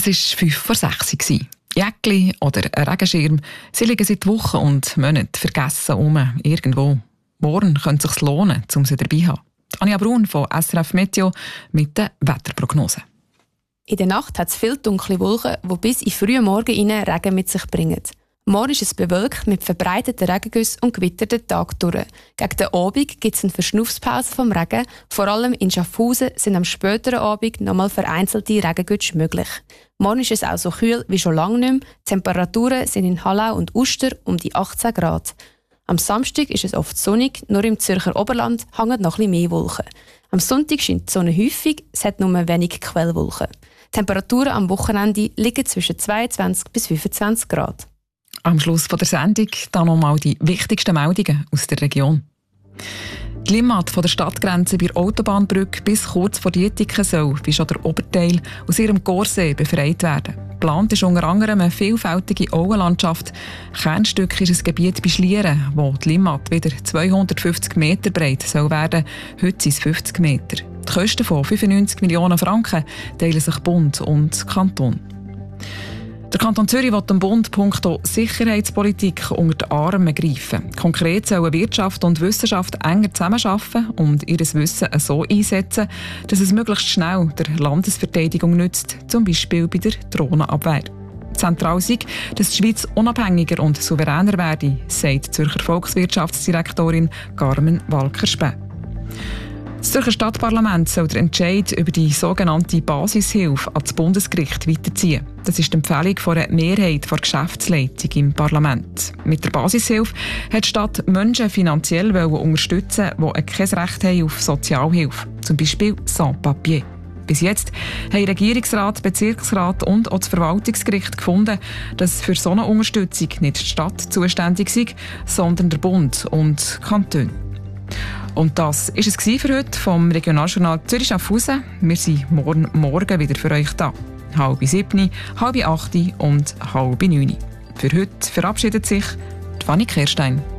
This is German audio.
Es war 5:06 Uhr. Jäckli oder ein Regenschirm, sie liegen seit Wochen und Monaten vergessen irgendwo. Morgen könnte es sich lohnen, um sie dabei zu haben. Anja Brun von SRF Meteo mit der Wetterprognose. In der Nacht hat es viele dunkle Wolken, die bis in frühen Morgen hinein Regen mit sich bringen. Morgen ist es bewölkt mit verbreiteten Regengüssen und gewitterten Tag durch. Gegen den Abend gibt es eine Verschnaufspause vom Regen. Vor allem in Schaffhausen sind am späteren Abend nochmal vereinzelte Regengüsse möglich. Morgen ist es auch so kühl wie schon lange nicht mehr. Die Temperaturen sind in Hallau und Uster um die 18 Grad. Am Samstag ist es oft sonnig, nur im Zürcher Oberland hängen noch etwas mehr Wolken. Am Sonntag scheint die Sonne häufig, es hat nur wenig Quellwolken. Die Temperaturen am Wochenende liegen zwischen 22 bis 25 Grad. Am Schluss der Sendung dann nochmal die wichtigsten Meldungen aus der Region. Die Limmat von der Stadtgrenze bei der Autobahnbrücke bis kurz vor Dietiken soll, wie schon der Oberteil, aus ihrem Gorsee befreit werden. Geplant ist unter anderem eine vielfältige Auenlandschaft. Kernstück ist ein Gebiet bei Schlieren, wo die Limmat wieder 250 Meter breit soll werden. Heute sind es 50 Meter. Die Kosten von 95 Millionen Franken teilen sich Bund und Kanton. Der Kanton Zürich will dem Bund punkto Sicherheitspolitik unter die Arme greifen. Konkret sollen Wirtschaft und Wissenschaft enger zusammenarbeiten und ihr Wissen so einsetzen, dass es möglichst schnell der Landesverteidigung nützt, zum Beispiel bei der Drohnenabwehr. Zentral sei, dass die Schweiz unabhängiger und souveräner werde, sagt die Zürcher Volkswirtschaftsdirektorin Carmen Walker-Späh. Das Zürcher Stadtparlament soll den Entscheid über die sogenannte Basishilfe an das Bundesgericht weiterziehen. Das ist die Empfehlung von einer Mehrheit der Geschäftsleitung im Parlament. Mit der Basishilfe hat die Stadt Menschen finanziell unterstützen, die kein Recht haben auf Sozialhilfe, zum Beispiel Sans-Papier. Bis jetzt haben Regierungsrat, Bezirksrat und auch das Verwaltungsgericht gefunden, dass für so eine Unterstützung nicht die Stadt zuständig sei, sondern der Bund und die Kantone. Und das war es für heute vom Regionaljournal Zürich-Schaffhausen. Wir sind morgen wieder für euch da. 6:30, 7:30, 8:30 und 8:30. Für heute verabschiedet sich Fanny Kerstein.